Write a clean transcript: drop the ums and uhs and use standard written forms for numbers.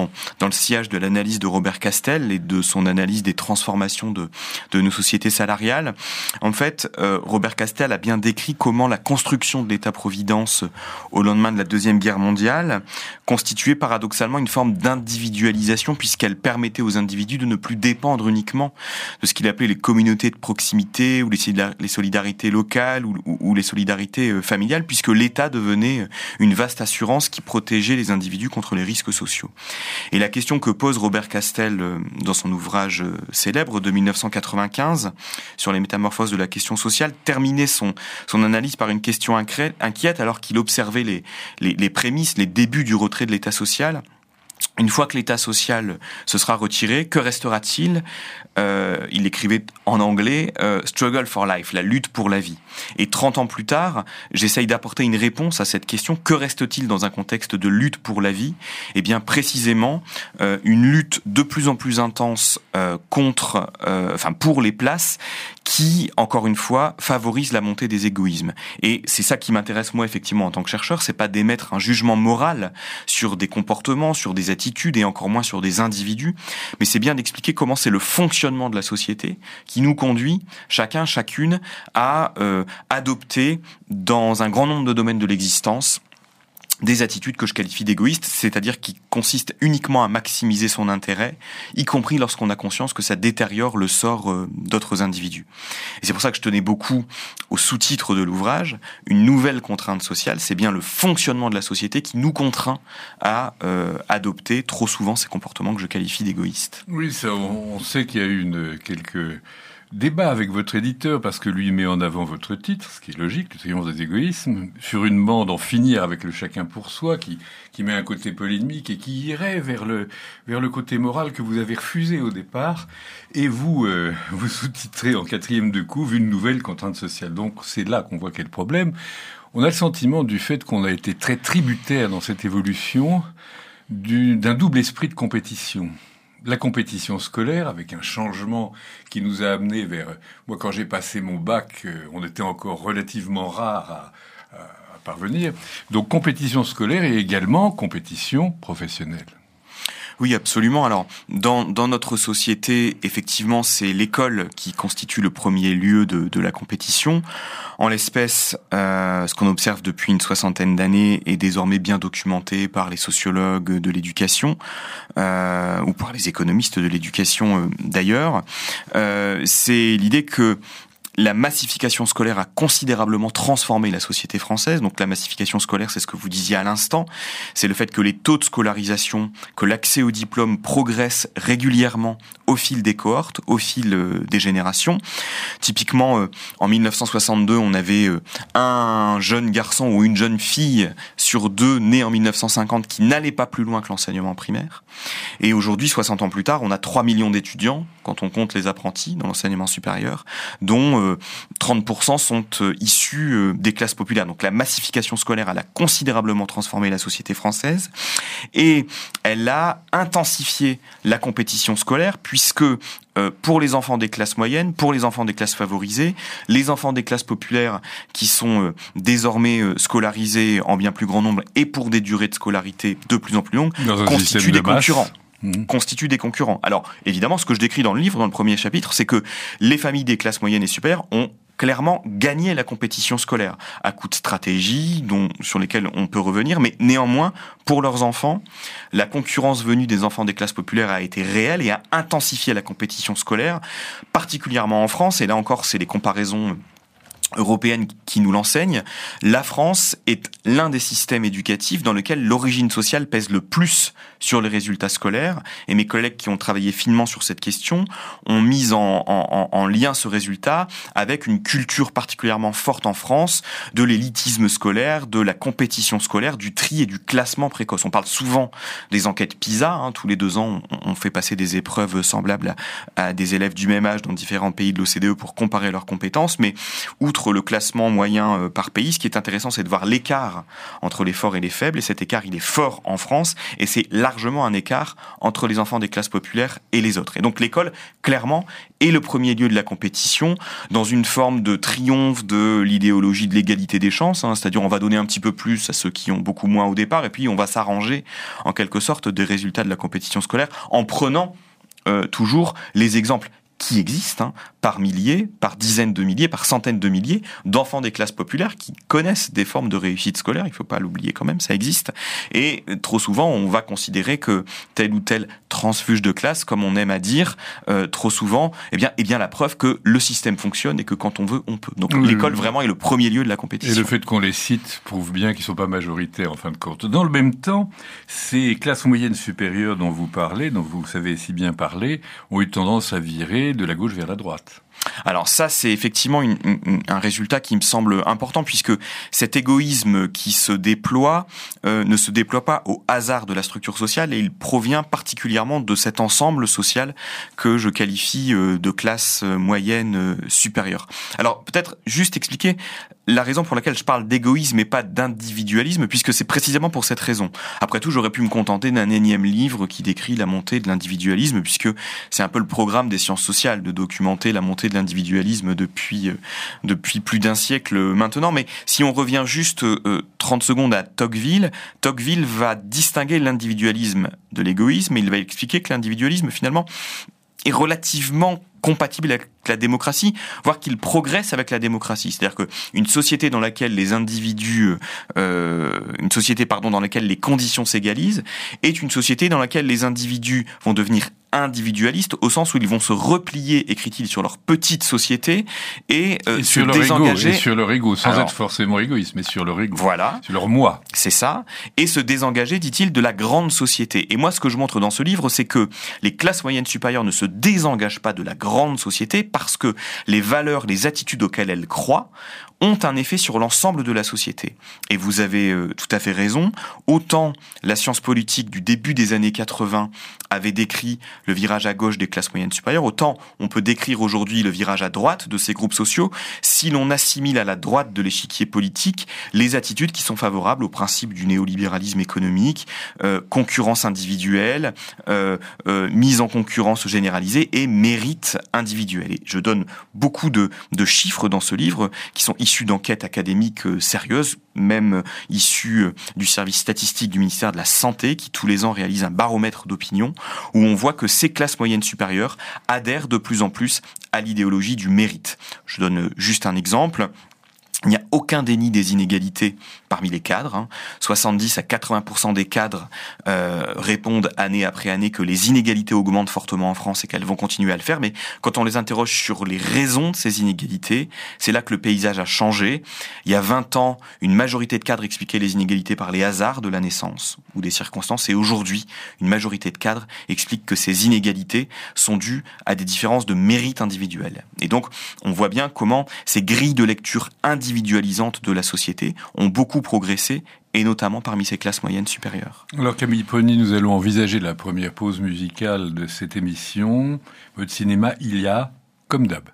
dans le sillage de l'analyse de Robert Castel et de son analyse des transformations de nos sociétés salariales. En fait, Robert Castel a bien décrit comment la construction de l'État-providence au lendemain de la Deuxième Guerre mondiale constituait paradoxalement une forme d'individualisation, puisqu'elle permettait aux individus de ne plus dépendre uniquement de ce qu'il appelait les communautés de proximité ou les solidarités locales ou les solidarités familiales, puisque l'État devenait une vaste assurance qui protégeait les individus contre les risques sociaux. Et la question que pose Robert Castel dans son ouvrage célèbre de 1995 sur les métamorphoses de la question sociale terminait son analyse par une question inquiète alors qu'il observait les prémices, les débuts du retrait de l'État social. Une fois que l'État social se sera retiré, que restera-t-il ? Il écrivait en anglais « Struggle for life », la lutte pour la vie. Et 30 ans plus tard, j'essaye d'apporter une réponse à cette question. Que reste-t-il dans un contexte de lutte pour la vie ? Eh bien, précisément, une lutte de plus en plus intense pour les places qui, encore une fois, favorise la montée des égoïsmes. Et c'est ça qui m'intéresse, moi, effectivement, en tant que chercheur, c'est pas d'émettre un jugement moral sur des comportements, sur des attitudes et encore moins sur des individus, mais c'est bien d'expliquer comment c'est le fonctionnement de la société qui nous conduit, chacun, chacune, à adopter dans un grand nombre de domaines de l'existence des attitudes que je qualifie d'égoïstes, c'est-à-dire qui consistent uniquement à maximiser son intérêt, y compris lorsqu'on a conscience que ça détériore le sort d'autres individus. Et c'est pour ça que je tenais beaucoup au sous-titre de l'ouvrage, une nouvelle contrainte sociale, c'est bien le fonctionnement de la société qui nous contraint à adopter trop souvent ces comportements que je qualifie d'égoïstes. Oui, ça, on sait qu'il y a eu quelques débats avec votre éditeur, parce que lui met en avant votre titre, ce qui est logique, le triomphe des égoïsmes, sur une bande en finir avec le chacun pour soi, qui met un côté polémique et qui irait vers le côté moral que vous avez refusé au départ, et vous sous-titrez en 4e de couve une nouvelle contrainte sociale. Donc c'est là qu'on voit quel problème. On a le sentiment du fait qu'on a été très tributaire dans cette évolution d'un double esprit de compétition. La compétition scolaire, avec un changement qui nous a amené vers... Moi, quand j'ai passé mon bac, on était encore relativement rares à parvenir. Donc, compétition scolaire et également compétition professionnelle. Oui, absolument. Alors, dans notre société, effectivement, c'est l'école qui constitue le premier lieu de la compétition. En l'espèce, ce qu'on observe depuis une 60aine d'années est désormais bien documenté par les sociologues de l'éducation ou par les économistes de l'éducation d'ailleurs. C'est l'idée que la massification scolaire a considérablement transformé la société française. Donc la massification scolaire, c'est ce que vous disiez à l'instant. C'est le fait que les taux de scolarisation, que l'accès au diplôme progresse régulièrement au fil des cohortes, au fil des générations. Typiquement, en 1962, on avait un jeune garçon ou une jeune fille sur 2 nés en 1950 qui n'allait pas plus loin que l'enseignement primaire. Et aujourd'hui, 60 ans plus tard, on a 3 millions d'étudiants, quand on compte les apprentis dans l'enseignement supérieur, dont 30% sont issus des classes populaires. Donc la massification scolaire, elle a considérablement transformé la société française et elle a intensifié la compétition scolaire puisque pour les enfants des classes moyennes, pour les enfants des classes favorisées, les enfants des classes populaires qui sont désormais scolarisés en bien plus grand nombre et pour des durées de scolarité de plus en plus longues, constituent des concurrents. Constituent des concurrents. Alors, évidemment, ce que je décris dans le livre, dans le premier chapitre, c'est que les familles des classes moyennes et supérieures ont clairement gagné la compétition scolaire à coup de stratégies sur lesquelles on peut revenir, mais néanmoins, pour leurs enfants, la concurrence venue des enfants des classes populaires a été réelle et a intensifié la compétition scolaire, particulièrement en France, et là encore, c'est les comparaisons européenne qui nous l'enseigne. La France est l'un des systèmes éducatifs dans lequel l'origine sociale pèse le plus sur les résultats scolaires. Et mes collègues qui ont travaillé finement sur cette question ont mis en lien ce résultat avec une culture particulièrement forte en France de l'élitisme scolaire, de la compétition scolaire, du tri et du classement précoce. On parle souvent des enquêtes PISA. Tous les 2 ans, on fait passer des épreuves semblables à des élèves du même âge dans différents pays de l'OCDE pour comparer leurs compétences. Mais outre montre le classement moyen par pays. Ce qui est intéressant, c'est de voir l'écart entre les forts et les faibles. Et cet écart, il est fort en France. Et c'est largement un écart entre les enfants des classes populaires et les autres. Et donc l'école, clairement, est le premier lieu de la compétition, dans une forme de triomphe de l'idéologie de l'égalité des chances. C'est-à-dire on va donner un petit peu plus à ceux qui ont beaucoup moins au départ. Et puis on va s'arranger, en quelque sorte, des résultats de la compétition scolaire en prenant toujours les exemples qui existent, par milliers, par dizaines de milliers, par centaines de milliers d'enfants des classes populaires qui connaissent des formes de réussite scolaire. Il ne faut pas l'oublier quand même, ça existe. Et trop souvent, on va considérer que tel ou tel transfuge de classe, comme on aime à dire, trop souvent, est bien la preuve que le système fonctionne et que quand on veut, on peut. Donc l'école vraiment est le premier lieu de la compétition. Et le fait qu'on les cite prouve bien qu'ils ne sont pas majoritaires en fin de compte. Dans le même temps, ces classes moyennes supérieures dont vous parlez, dont vous savez si bien parler, ont eu tendance à virer de la gauche vers la droite. Alors ça, c'est effectivement un résultat qui me semble important, puisque cet égoïsme qui se déploie ne se déploie pas au hasard de la structure sociale, et il provient particulièrement de cet ensemble social que je qualifie de classe moyenne supérieure. Alors peut-être juste expliquer la raison pour laquelle je parle d'égoïsme et pas d'individualisme, puisque c'est précisément pour cette raison. Après tout, j'aurais pu me contenter d'un énième livre qui décrit la montée de l'individualisme, puisque c'est un peu le programme des sciences sociales de documenter la montée de l'individualisme depuis plus d'un siècle maintenant. Mais si on revient juste 30 secondes à Tocqueville va distinguer l'individualisme de l'égoïsme, et il va expliquer que l'individualisme, finalement, est relativement compatible avec la démocratie, voire qu'il progresse avec la démocratie. C'est-à-dire qu'une société dans laquelle les individus, dans laquelle les conditions s'égalisent, est une société dans laquelle les individus vont devenir individualistes, au sens où ils vont se replier, écrit-il, sur leur petite société et se désengager. Et sur leur ego, sans être forcément égoïste, mais sur leur ego. Voilà. Sur leur moi. C'est ça. Et se désengager, dit-il, de la grande société. Et moi, ce que je montre dans ce livre, c'est que les classes moyennes supérieures ne se désengagent pas de la grande société parce que les valeurs, les attitudes auxquelles elles croient ont un effet sur l'ensemble de la société. Et vous avez tout à fait raison. Autant la science politique du début des années 80 avait décrit le virage à gauche des classes moyennes supérieures, autant on peut décrire aujourd'hui le virage à droite de ces groupes sociaux si l'on assimile à la droite de l'échiquier politique les attitudes qui sont favorables au principe du néolibéralisme économique, concurrence individuelle, mise en concurrence généralisée et mérite individuel. Et je donne beaucoup de chiffres dans ce livre qui sont issus d'enquêtes académiques sérieuses, même issus du service statistique du ministère de la Santé, qui tous les ans réalise un baromètre d'opinion, où on voit que ces classes moyennes supérieures adhèrent de plus en plus à l'idéologie du mérite. Je donne juste un exemple. Il n'y a aucun déni des inégalités parmi les cadres. 70 à 80% des cadres répondent année après année que les inégalités augmentent fortement en France et qu'elles vont continuer à le faire. Mais quand on les interroge sur les raisons de ces inégalités, c'est là que le paysage a changé. Il y a 20 ans, une majorité de cadres expliquait les inégalités par les hasards de la naissance ou des circonstances. Et aujourd'hui, une majorité de cadres explique que ces inégalités sont dues à des différences de mérite individuel. Et donc, on voit bien comment ces grilles de lecture individualisantes de la société ont beaucoup progressé, et notamment parmi ces classes moyennes supérieures. Alors Camille Pony, nous allons envisager la première pause musicale de cette émission. Votre cinéma, il y a comme d'hab.